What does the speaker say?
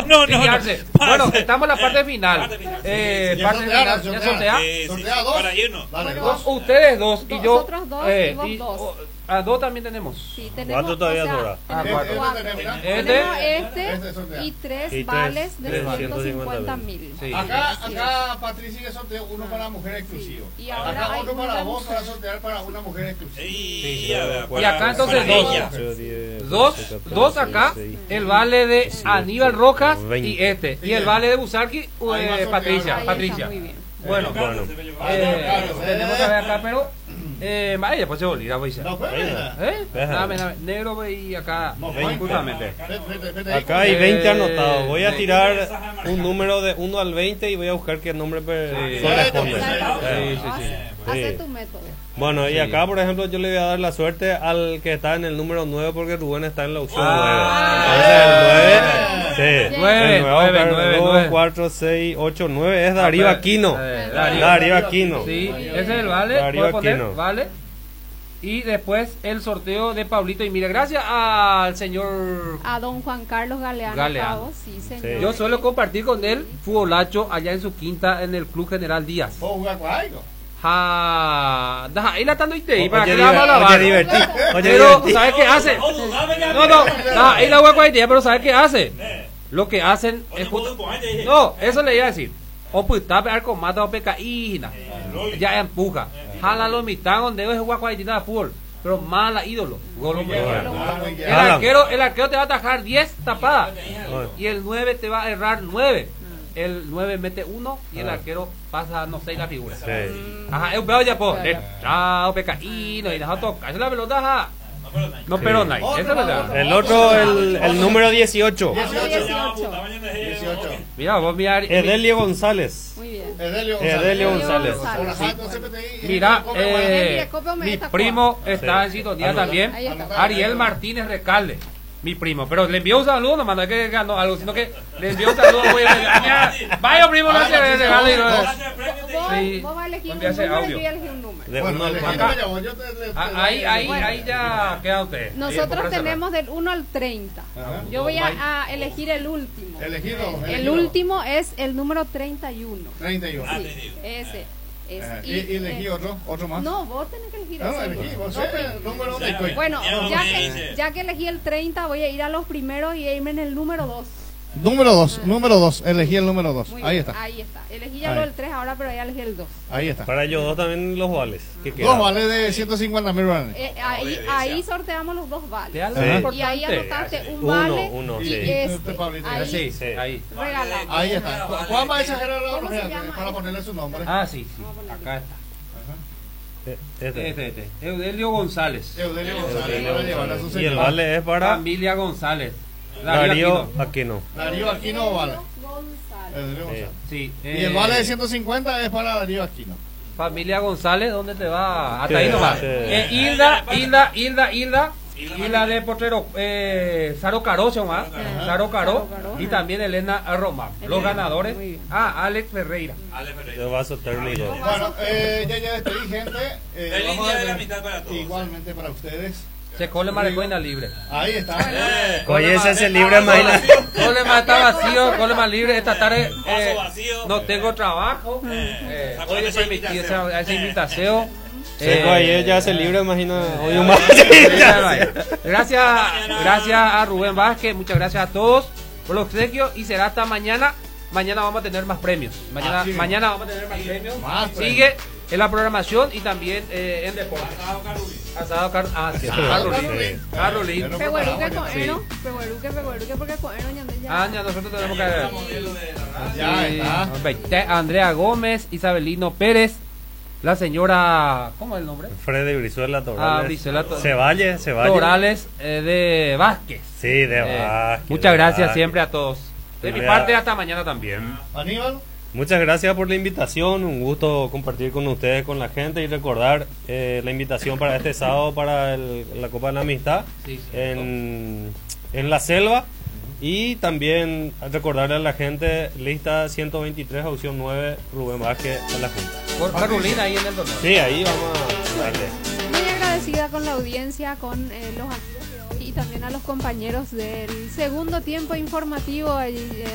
Pelearse. Bueno, estamos en la parte final. Parte final. ¿Ya sortea? Sortea dos. Para irnos. Ustedes dos y yo. Nosotros dos y vos dos. A dos también tenemos. Sí, tenemos. ¿Cuánto todavía sobra? Tenemos cuatro. Tenemos y tres vales de 150.000. Sí. Acá Patricia sorteó uno para mujer exclusivo. Y ahora acá hay otro una para vos mujer. para sortear para una mujer exclusiva. Y acá entonces dos acá, el vale de Aníbal Rojas y este. Y el vale de Busarqui, Patricia. Muy bien. Bueno, tenemos que ver acá, pero vaya, pues se olvida, pues. Dame, negro y acá, justamente. Acá hay 20 anotados. Voy a tirar un número de 1 al 20 y voy a buscar qué nombre corresponde. Hace tu método. Bueno, y acá, por ejemplo, yo le voy a dar la suerte al que está en el número 9 porque Rubén está en la opción 9. Entonces el 9. 2, 4, 6, 8, 9 es Darío Aquino. Darío Aquino. Sí, ese es el vale. Darío Aquino. Vale. Y después el sorteo de Pablito. Y mire, gracias al señor... A don Juan Carlos Galeano. Sí, señor. Yo suelo compartir con él futbolacho allá en su quinta en el Club General Díaz. ¿Puedo jugar con algo? Ahí la están y para que la vamos a lavar. Oye, divertido. Pero, ¿sabes qué hace? Ahí la voy a cuarentena, pero ¿sabes qué hace? Lo que hacen es no, eso le iba a decir. O pues tape arco mata o peca y ya empuja. Jala los mitad donde es jugar cuarentena de fútbol. Pero mala ídolo. El arquero te va a atajar 10 tapadas. Y el 9 te va a errar 9. El 9 mete 1 y el arquero pasa, no sé, la figura. Ajá, eu veo ya, po. Chao, peca y no, y deja tocar. Esa es la pelota, ajá. No, pero no hay. Esa es la. El otro, el número 18. 18. Mira, vos mirar. Edelio González. Muy bien. Edelio González. Mira, mi primo está en sintonía también. Ariel Martínez Recalde. Mi primo, pero le envió un saludo, no manda que ganó algo, sino que le envió un saludo. Vaya primo, no se ve regalo. Vos vas a elegir un número y yo elegí un número. Ahí ya queda usted. Nosotros tenemos del 1 al 30. Yo voy a elegir el último. El último es el número 31. 31. Sí, ese. ¿Y elegí otro más? No, vos tenés que elegir ese. Elegí, vos el número 1. Bueno, ya que elegí el 30, voy a ir a los primeros y irme en el número 2. Número 2, elegí el número 2. Ahí está. Elegí ya lo del 3 ahora, pero ya elegí el 2. Ahí está. Para ellos dos también los vales. Dos vales de 150.000 vales. Ahí sorteamos los dos vales. Sí. Y ahí anotaste un vale y ahí. Regalamos. Ahí está. Juan va a exagerar para ponerle su nombre. Sí. Acá está. Eudelio González. Y el vale es para Familia González. Darío Aquino. Darío Aquino vale. Sí. Y el vale de 150 es para Darío Aquino. Familia González, ¿dónde te va? Hasta ahí nomás. Hilda de Potrero, Saro Caro, Saro Caro y también Elena Roma. Los ganadores. Alex Ferreira. Yo vas a terminar. Bueno, ya despedí, gente. Vamos a la mitad para todos. Igualmente para ustedes. Se cole maricoina libre. Ahí está. Oye, ese libre, imagina. Cole más está vacío, cole más libre. Esta tarde no tengo trabajo. Hoy es permitido esa invitación. Ayer ya se libre, imagina. Hoy un más. Gracias a Rubén Vázquez. Muchas gracias a todos por los obsequios. Y será hasta mañana. Mañana vamos a tener más premios. Mañana vamos a tener más premios. Sigue en la programación y también en deporte. Asado Carolín. Pehueruque con Eno. Pehueruque porque con Eno ya nosotros tenemos que ya está. Andrea Gómez, Isabelino Pérez, la señora, ¿cómo es el nombre? Freddy Brizuela Torales. Brizuela Cevalle. Torales de Vázquez. Sí, de Vázquez. Muchas gracias siempre a todos. De mi parte hasta mañana también. Aníbal. Muchas gracias por la invitación, un gusto compartir con ustedes, con la gente y recordar la invitación para este sábado para la Copa de la Amistad en la Selva y también recordarle a la gente lista 123, opción 9, Rubén Vázquez a la Junta. Por Carolina ahí en el torneo. Sí, ahí vamos a darle. Muy agradecida con la audiencia, con los amigos de hoy y también a los compañeros del segundo tiempo informativo.